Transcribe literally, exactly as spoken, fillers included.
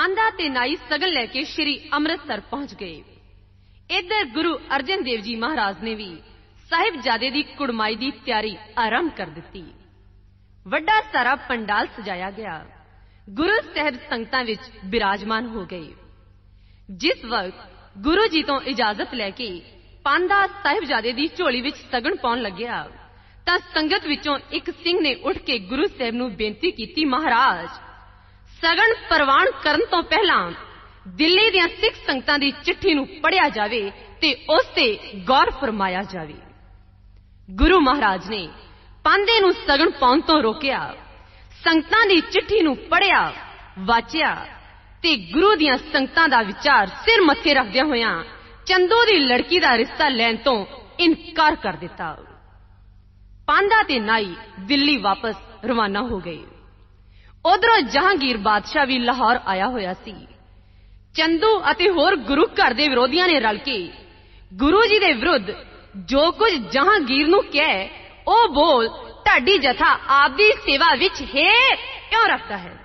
पांधा ते नाई सगन लैके श्री अमृतसर पहुंच गए। इधर गुरु अर्जन देव जी महाराज ने भी साहिबजादे दी कुड़माई दी तैयारी आरंभ कर दी। वड्डा सारा पंडाल सजाया गया। गुरु साहिब संगतां विच विराजमान हो गए। जिस वक्त गुरु जी तो इजाजत लैके पांधा साहिबजादे दी झोली विच सगन पाउण लग्या तां संगत विचों एक सिंह ने उठ के गुरु साहिब नूं बेनती कीती, महाराज सगन प्रवान करन तो पहला दिल्ली दियां सिख संगतां दी चिट्ठी नूं पढ़िया जावे ते उस ते गौर फरमाया जावे। गुरु महाराज ने पांधे नूं सगन पाउण तो रोकिया, संगतां दी चिट्ठी नूं पढ़िया वाचिया ते गुरु दियां संगतां दा विचार सिर मत्थे रखदियां होइयां चंदू दी लड़की दा रिश्ता लैण तो इनकार कर दिता। पांधा ते नाई दिल्ली वापस रवाना हो गए। उधरों जहांगीर बादशाह भी लाहौर आया होया सी। चंदू अते होर गुरु घर दे विरोधियां ने रल के गुरु जी दे विरुद्ध जो कुछ जहांगीर नूं कहे ओ बोल ढाडी जथा आप दी सेवा विच है क्यों रखता है।